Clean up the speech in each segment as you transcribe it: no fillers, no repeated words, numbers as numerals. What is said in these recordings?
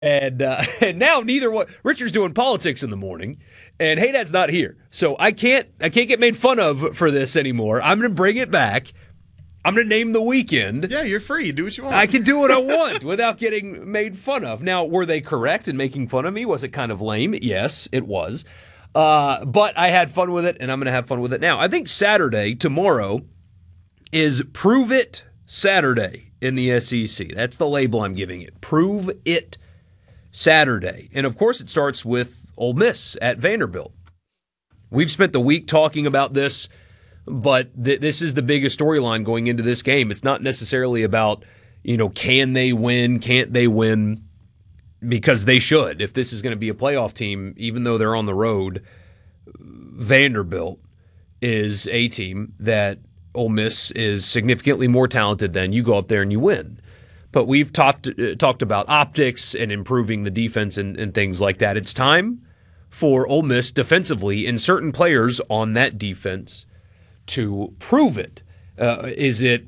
And and now neither one. Richard's doing politics in the morning, and Hey Dad's not here, so I can't get made fun of for this anymore. I'm going to bring it back. I'm going to name the weekend. Yeah, you're free. Do what you want. I can do what I want without getting made fun of. Now, were they correct in making fun of me? Was it kind of lame? Yes, it was. But I had fun with it, and I'm going to have fun with it now. I think Saturday, tomorrow, is Prove It Saturday in the SEC. That's the label I'm giving it. Prove It Saturday. And, of course, it starts with Ole Miss at Vanderbilt. We've spent the week talking about this, but this is the biggest storyline going into this game. It's not necessarily about, can they win, can't they win, because they should. If this is going to be a playoff team, even though they're on the road, Vanderbilt is a team that Ole Miss is significantly more talented than. You go up there and you win. But we've talked about optics and improving the defense and things like that. It's time for Ole Miss defensively and certain players on that defense to prove it. Is it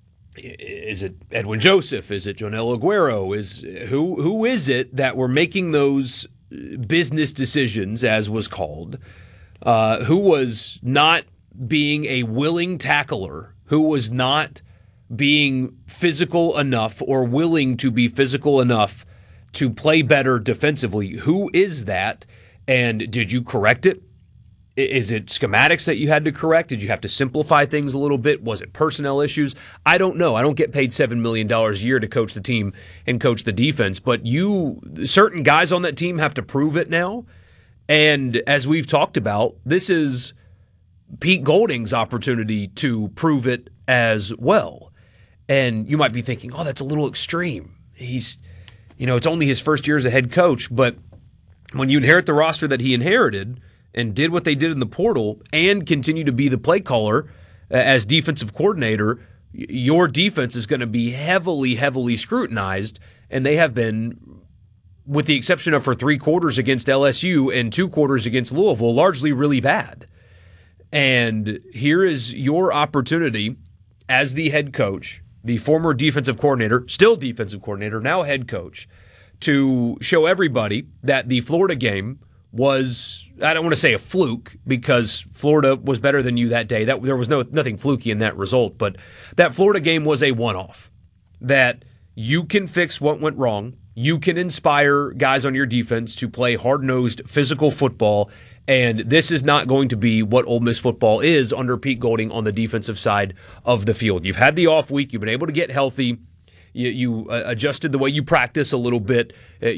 Edwin Joseph? Is it Jonel Aguero? Who is it that we're making those business decisions, as was called? Who was not being a willing tackler? Who was not being physical enough or willing to be physical enough to play better defensively? Who is that? And did you correct it? Is it schematics that you had to correct? Did you have to simplify things a little bit? Was it personnel issues? I don't know. I don't get paid $7 million a year to coach the team and coach the defense, but certain guys on that team have to prove it now. And as we've talked about, this is Pete Golding's opportunity to prove it as well. And you might be thinking, oh, that's a little extreme. It's only his first year as a head coach, but when you inherit the roster that he inherited and did what they did in the portal and continue to be the play caller as defensive coordinator, your defense is going to be heavily, heavily scrutinized, and they have been, with the exception of for 3 quarters against LSU and 2 quarters against Louisville, largely really bad. And here is your opportunity as the head coach, the former defensive coordinator, still defensive coordinator, now head coach, to show everybody that the Florida game was, I don't want to say a fluke, because Florida was better than you that day. There was nothing fluky in that result, but that Florida game was a one-off. That you can fix what went wrong. You can inspire guys on your defense to play hard-nosed physical football, and this is not going to be what Ole Miss football is under Pete Golding on the defensive side of the field. You've had the off week. You've been able to get healthy. You adjusted the way you practice a little bit.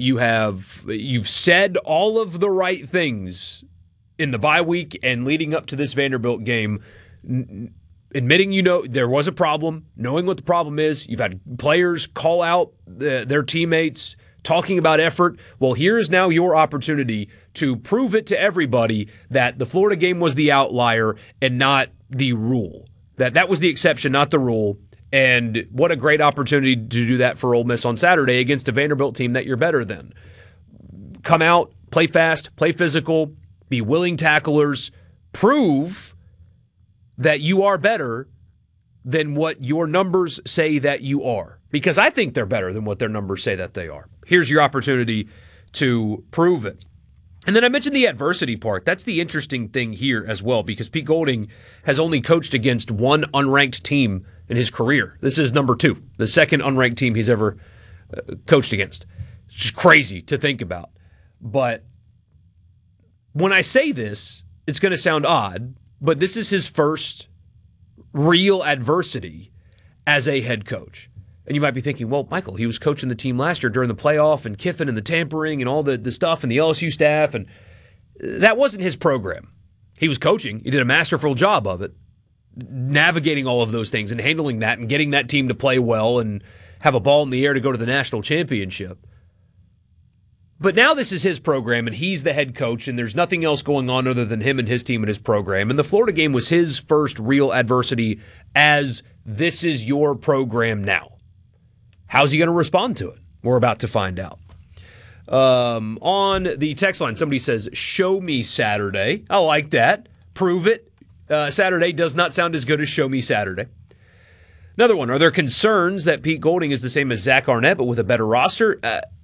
You've said all of the right things in the bye week and leading up to this Vanderbilt game, admitting there was a problem, knowing what the problem is. You've had players call out their teammates, talking about effort. Well, here's now your opportunity to prove it to everybody that the Florida game was the outlier and not the rule. That was the exception, not the rule. And what a great opportunity to do that for Ole Miss on Saturday against a Vanderbilt team that you're better than. Come out, play fast, play physical, be willing tacklers, prove that you are better than what your numbers say that you are. Because I think they're better than what their numbers say that they are. Here's your opportunity to prove it. And then I mentioned the adversity part. That's the interesting thing here as well, because Pete Golding has only coached against one unranked team in his career. This is number 2, the second unranked team he's ever coached against. It's just crazy to think about. But when I say this, it's going to sound odd, but this is his first real adversity as a head coach. And you might be thinking, well, Michael, he was coaching the team last year during the playoff and Kiffin and the tampering and all the stuff and the LSU staff, and that wasn't his program. He was coaching. He did a masterful job of it, navigating all of those things and handling that and getting that team to play well and have a ball in the air to go to the national championship. But now this is his program, and he's the head coach, and there's nothing else going on other than him and his team and his program. And the Florida game was his first real adversity as this is your program now. How's he going to respond to it? We're about to find out. On the text line, somebody says, show me Saturday. I like that. Prove it. Saturday does not sound as good as show me Saturday. Another one, are there concerns that Pete Golding is the same as Zach Arnett but with a better roster?